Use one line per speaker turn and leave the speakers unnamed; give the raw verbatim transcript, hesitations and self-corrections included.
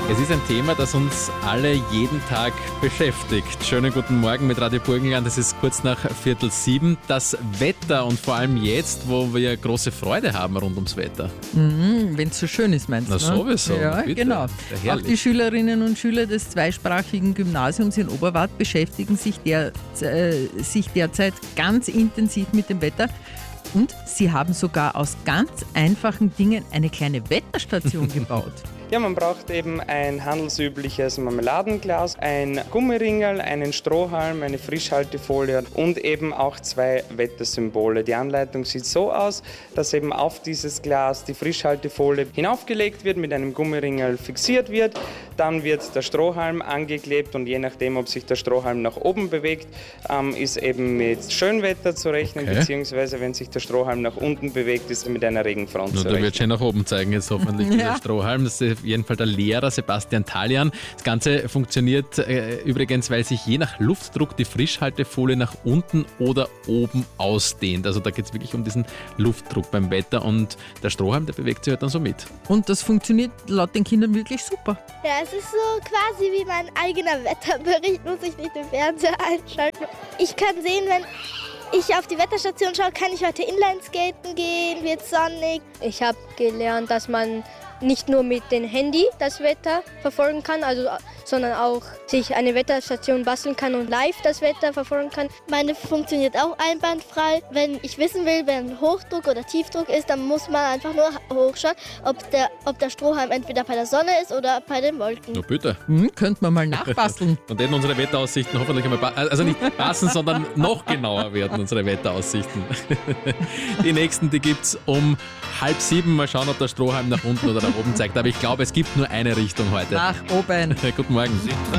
Es ist ein Thema, das uns alle jeden Tag beschäftigt. Schönen guten Morgen mit Radio Burgenland. Es ist kurz nach Viertel sieben. Das Wetter und vor allem jetzt, wo wir große Freude haben rund ums Wetter.
Mhm, wenn es so schön ist, meinst du?
Na sowieso.
Ja,
bitte.
genau.
Ja,
auch die Schülerinnen und Schüler des zweisprachigen Gymnasiums in Oberwart beschäftigen sich, der, äh, sich derzeit ganz intensiv mit dem Wetter. Und sie haben sogar aus ganz einfachen Dingen eine kleine Wetterstation gebaut.
Ja, man braucht eben ein handelsübliches Marmeladenglas, ein Gummiringel, einen Strohhalm, eine Frischhaltefolie und eben auch zwei Wettersymbole. Die Anleitung sieht so aus, dass eben auf dieses Glas die Frischhaltefolie hinaufgelegt wird, mit einem Gummiringel fixiert wird. Dann wird der Strohhalm angeklebt und je nachdem, ob sich der Strohhalm nach oben bewegt, ähm, ist eben mit Schönwetter zu rechnen,
Okay.
beziehungsweise wenn sich der Strohhalm nach unten bewegt, ist er mit einer Regenfront
Nur
zu
der
rechnen.
wird schön nach oben zeigen jetzt hoffentlich,
Ja.
dieser Strohhalm. Das ist auf jeden Fall der Lehrer Sebastian Talian. Das Ganze funktioniert äh, übrigens, weil sich je nach Luftdruck die Frischhaltefolie nach unten oder oben ausdehnt. Also da geht es wirklich um diesen Luftdruck beim Wetter und der Strohhalm, der bewegt sich halt dann so mit.
Und das funktioniert laut den Kindern wirklich super.
Ja, es ist so quasi wie mein eigener Wetterbericht, muss ich nicht den Fernseher einschalten. Ich kann sehen, wenn ich auf die Wetterstation schaue, kann ich heute Inlineskaten gehen, wird sonnig.
Ich habe gelernt, dass man nicht nur mit dem Handy das Wetter verfolgen kann, also, sondern auch sich eine Wetterstation basteln kann und live das Wetter verfolgen kann.
Meine funktioniert auch einwandfrei. Wenn ich wissen will, wenn Hochdruck oder Tiefdruck ist, dann muss man einfach nur hochschauen, ob der, ob der Strohhalm entweder bei der Sonne ist oder bei den Wolken.
Na bitte.
Hm, könnte man mal nachbasteln.
Dann werden unsere Wetteraussichten hoffentlich einmal, pa- also nicht passen, sondern noch genauer werden, unsere Wetteraussichten. Die nächsten, die gibt es um halb sieben. Mal schauen, ob der Strohhalm nach unten oder nach oben zeigt. Aber ich glaube, es gibt nur eine Richtung heute.
Nach oben.
Guten Morgen.